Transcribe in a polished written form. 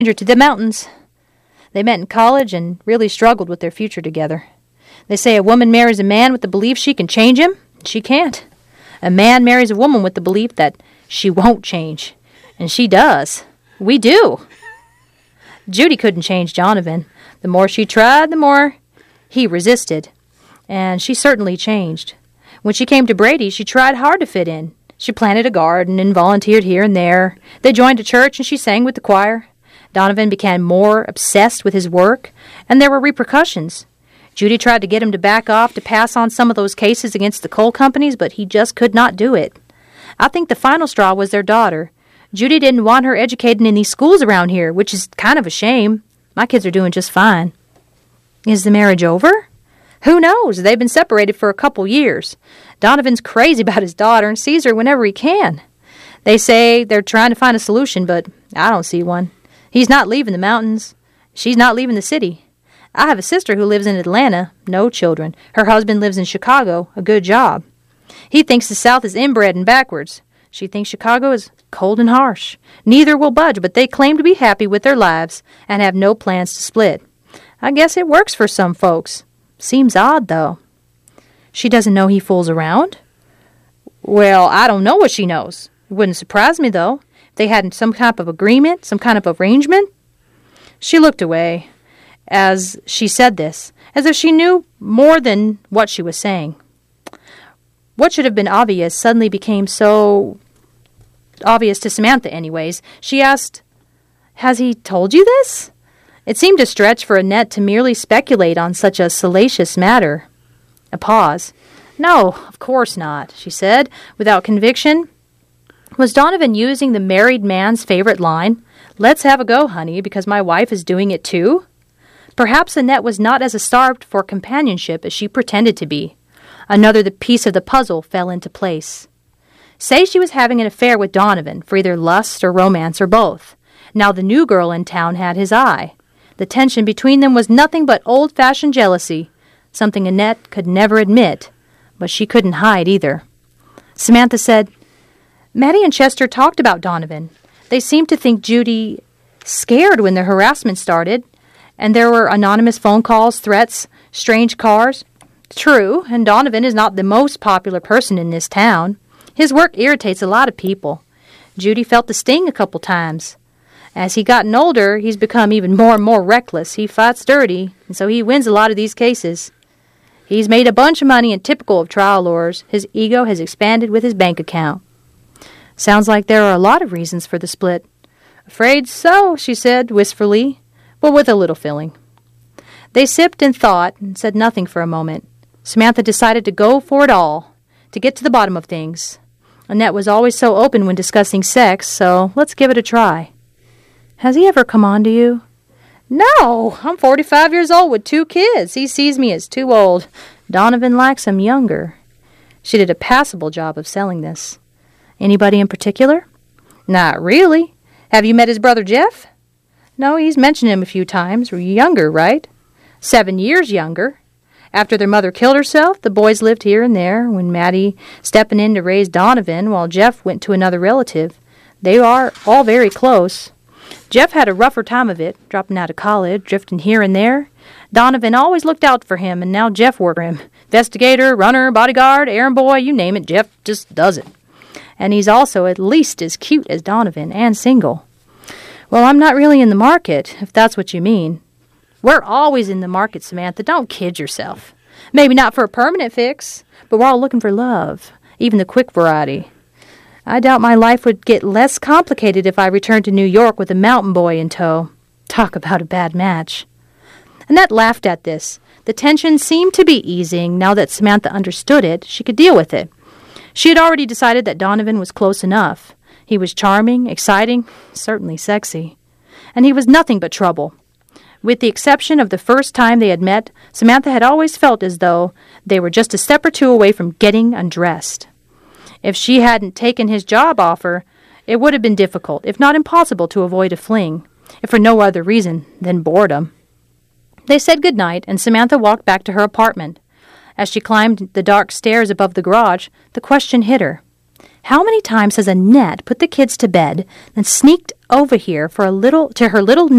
to the mountains. They met in college and really struggled with their future together. They say a woman marries a man with the belief she can change him. She can't. A man marries a woman with the belief that she won't change. And she does. We do. Judy couldn't change Donovan. The more she tried, the more he resisted. And she certainly changed. When she came to Brady, she tried hard to fit in. She planted a garden and volunteered here and there. They joined a church and she sang with the choir. Donovan became more obsessed with his work, and there were repercussions. Judy tried to get him to back off to pass on some of those cases against the coal companies, but he just could not do it. I think the final straw was their daughter. Judy didn't want her educated in these schools around here, which is kind of a shame. My kids are doing just fine. Is the marriage over? Who knows? They've been separated for a couple years. Donovan's crazy about his daughter and sees her whenever he can. They say they're trying to find a solution, but I don't see one. He's not leaving the mountains. She's not leaving the city. I have a sister who lives in Atlanta, no children. Her husband lives in Chicago, a good job. He thinks the South is inbred and backwards. She thinks Chicago is cold and harsh. Neither will budge, but they claim to be happy with their lives and have no plans to split. I guess it works for some folks. Seems odd, though. She doesn't know he fools around? Well, I don't know what she knows. It wouldn't surprise me, though. If they had some kind of agreement, some kind of arrangement. She looked away as she said this, as if she knew more than what she was saying. What should have been obvious suddenly became so obvious to Samantha anyways. She asked, "Has he told you this?" It seemed a stretch for Annette to merely speculate on such a salacious matter. A pause. "No, of course not," she said, without conviction. Was Donovan using the married man's favorite line, "Let's have a go, honey, because my wife is doing it too"? Perhaps Annette was not as starved for companionship as she pretended to be. Another piece of the puzzle fell into place. Say she was having an affair with Donovan for either lust or romance or both. Now the new girl in town had his eye. The tension between them was nothing but old-fashioned jealousy, something Annette could never admit, but she couldn't hide either. Samantha said, "Mattie and Chester talked about Donovan. They seemed to think Judy scared when the harassment started, and there were anonymous phone calls, threats, strange cars. True, and Donovan is not the most popular person in this town. His work irritates a lot of people. Judy felt the sting a couple times. As he gotten older, he's become even more and more reckless. He fights dirty, and so he wins a lot of these cases. He's made a bunch of money, and typical of trial lawyers, his ego has expanded with his bank account." "Sounds like there are a lot of reasons for the split." "Afraid so," she said wistfully, but with a little feeling. They sipped and thought and said nothing for a moment. Samantha decided to go for it all, to get to the bottom of things. Annette was always so open when discussing sex, so let's give it a try. "Has he ever come on to you?" "No, I'm 45 years old with 2 kids. He sees me as too old. Donovan likes him younger." She did a passable job of selling this. "Anybody in particular?" "Not really. Have you met his brother Jeff?" "No, he's mentioned him a few times. Younger, right?" 7 years younger. After their mother killed herself, the boys lived here and there, when Mattie stepping in to raise Donovan while Jeff went to another relative. They are all very close. Jeff had a rougher time of it, dropping out of college, drifting here and there. Donovan always looked out for him, and now Jeff worked for him. Investigator, runner, bodyguard, errand boy, you name it, Jeff just does it. And he's also at least as cute as Donovan, and single. "Well, I'm not really in the market, if that's what you mean." "We're always in the market, Samantha. Don't kid yourself. Maybe not for a permanent fix, but we're all looking for love, even the quick variety. I doubt my life would get less complicated if I returned to New York with a mountain boy in tow. Talk about a bad match." Annette laughed at this. The tension seemed to be easing. Now that Samantha understood it, she could deal with it. She had already decided that Donovan was close enough. He was charming, exciting, certainly sexy. And he was nothing but trouble. With the exception of the first time they had met, Samantha had always felt as though they were just a step or two away from getting undressed. If she hadn't taken his job offer, it would have been difficult, if not impossible, to avoid a fling, if for no other reason than boredom. They said good night, and Samantha walked back to her apartment. As she climbed the dark stairs above the garage, the question hit her. How many times has Annette put the kids to bed, then sneaked over here for to her little